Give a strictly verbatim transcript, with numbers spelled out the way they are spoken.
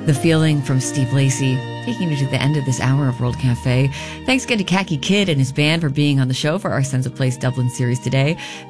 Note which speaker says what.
Speaker 1: The Feeling from Steve Lacy, taking you to the end of this hour of World Cafe. Thanks again to Khaki Kid and his band for being on the show for our Sense of Place Dublin series today.